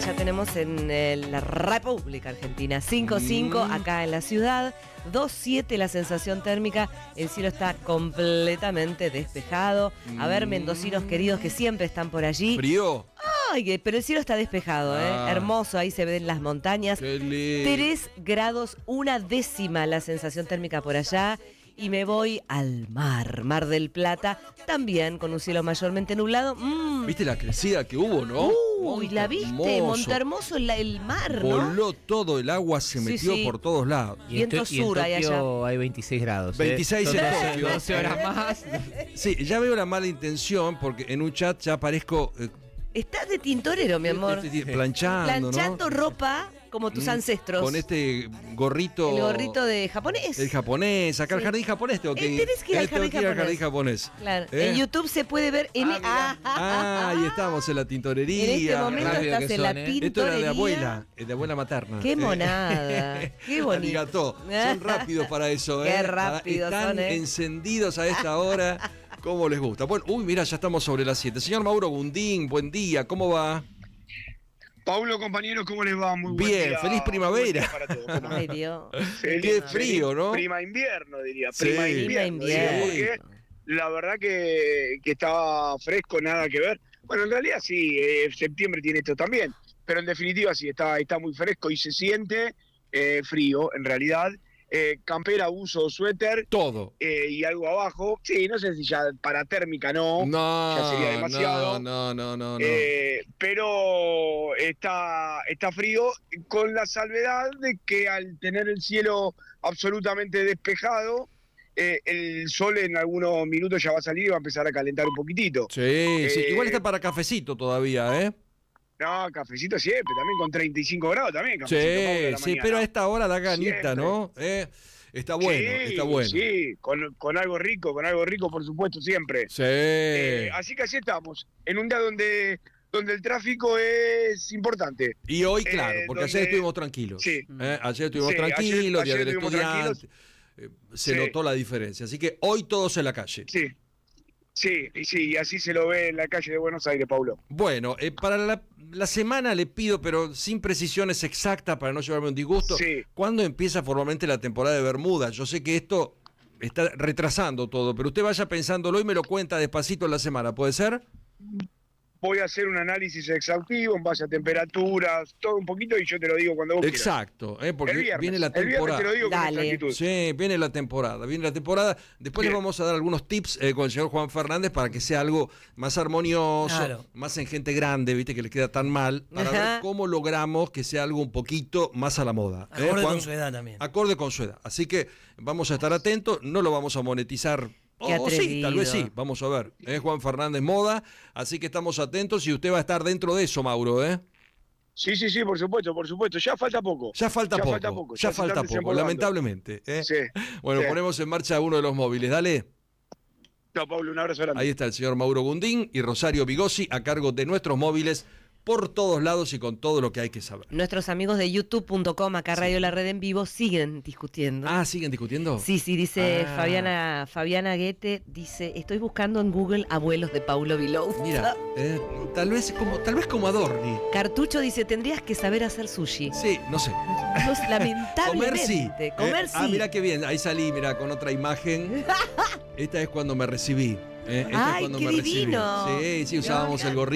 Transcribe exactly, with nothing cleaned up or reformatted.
ya tenemos en eh, la República Argentina. cinco cinco mm. acá en la ciudad, dos siete la sensación térmica, el cielo está completamente despejado. Mm. A ver, mendocinos queridos que siempre están por allí. ¿Frío? Ay, pero el cielo está despejado, ah. ¿eh? Hermoso, ahí se ven las montañas. Qué lindo. Tres grados, una décima la sensación térmica por allá. Y me voy al mar, Mar del Plata, también con un cielo mayormente nublado. Mm. ¿Viste la crecida que hubo, no? Uy, ¿la viste? Montehermoso, el, el mar, ¿no? Voló todo, el agua se sí, metió sí. por todos lados. Y en, Viento sur hay allá. Hay veintiséis grados. veintiséis ¿eh? en Tokio. doce horas más. Sí, ya veo la mala intención porque en un chat ya aparezco... Eh, Estás de tintorero, mi amor. Planchando, Planchando ¿no? ropa como tus ancestros. Con este gorrito... El gorrito de japonés. El japonés. Acá sí. Al jardín japonés tengo que ir. Eh, tenés que ir al jardín, que ir al jardín japonés. Claro. ¿Eh? En YouTube se puede ver... En... Ah, ah, ah, ahí estamos en la tintorería. En este momento Rápido estás en son, la ¿eh? tintorería. Esto era de abuela, de abuela materna. Qué monada. Qué bonito. Arigató. Son rápidos para eso, ¿eh? Qué rápidos Están son, ¿eh? encendidos a esta hora. ¿Cómo les gusta? Bueno, uy, mira, ya estamos sobre las siete. Señor Mauro Gundín, buen día, ¿cómo va? Paulo, compañeros, ¿cómo les va? Muy buen Bien, día. feliz primavera. Para todos. Ay, Dios. Feliz, Qué frío, ¿no? Prima invierno, diría. Sí. Prima Prima invierno. invierno. Diría, porque la verdad que, que estaba fresco, nada que ver. Bueno, en realidad sí, eh, septiembre tiene esto también. Pero en definitiva sí, está, está muy fresco y se siente eh, frío, en realidad. Eh, campera, uso, suéter. Todo. Eh, y algo abajo. Sí, no sé si ya para térmica no. No, ya sería demasiado. no, no, no, no. Eh, pero está, está frío, con la salvedad de que al tener el cielo absolutamente despejado, eh, el sol en algunos minutos ya va a salir y va a empezar a calentar un poquitito. Sí, eh, sí. Igual está para cafecito todavía, ¿eh? No, cafecito siempre, también con treinta y cinco grados también. Sí, Paulo, sí, mañana. pero a esta hora da ganita, Siempre. ¿no? Eh, está bueno, sí, está bueno. Sí, con, con algo rico, con algo rico, por supuesto, siempre. Sí. Eh, así que así estamos, en un día donde, donde el tráfico es importante. Y hoy, claro, eh, porque donde... ayer estuvimos tranquilos. Sí. ¿eh? Ayer estuvimos Sí, tranquilos, ayer- Día ayer del estuvimos Estudiante. Eh, se Sí. notó la diferencia. Así que hoy todos en la calle. Sí, sí, y sí, y así se lo ve en la calle de Buenos Aires, Paulo. Bueno, eh, para la, la semana le pido, pero sin precisiones exactas para no llevarme un disgusto, Sí. ¿cuándo empieza formalmente la temporada de Bermudas? Yo sé que esto está retrasando todo, pero usted vaya pensándolo y me lo cuenta despacito en la semana, ¿puede ser? Voy a hacer un análisis exhaustivo en base a temperaturas, todo un poquito, y yo te lo digo cuando vos quieras. Exacto, eh, porque El viernes, viene la el viernes temporada. te lo digo Dale. con exactitud. Sí, viene la temporada, viene la temporada. Después Bien. les vamos a dar algunos tips eh, con el señor Juan Fernández para que sea algo más armonioso, Claro. más en gente grande, viste que les queda tan mal, para Ajá. ver cómo logramos que sea algo un poquito más a la moda. ¿eh, Acorde Juan? con su edad también. Acorde con su edad. Así que vamos a estar atentos, no lo vamos a monetizar. Qué O sí, atrevido. tal vez sí, vamos a ver. Es Juan Fernández Moda, así que estamos atentos y usted va a estar dentro de eso, Mauro, ¿eh? Sí, sí, sí, por supuesto, por supuesto. Ya falta poco. Ya falta Ya poco, falta poco, ya ya se falta están poco, desempolvando. lamentablemente. ¿eh? Sí. Bueno, Sí. ponemos en marcha uno de los móviles, dale. No, Pablo, un abrazo grande. Ahí está el señor Mauro Gundín y Rosario Bigosi a cargo de nuestros móviles por todos lados y con todo lo que hay que saber. Nuestros amigos de youtube punto com, acá Radio La Red en Vivo, siguen discutiendo. Ah, ¿siguen discutiendo? Sí, sí, dice Ah. Fabiana Fabiana Guete, dice, estoy buscando en Google abuelos de Paulo Vilou. Mira, eh, tal vez como tal vez como Adorni. Cartucho dice, tendrías que saber hacer sushi. Sí, no sé. No, lamentablemente. Comer sí. Comer Eh, sí. Ah, mira qué bien. Ahí salí, mira, con otra imagen. Esta es cuando me recibí. eh, esta es Ay, cuando qué me recibí. divino. Sí, sí, usábamos el gorrito.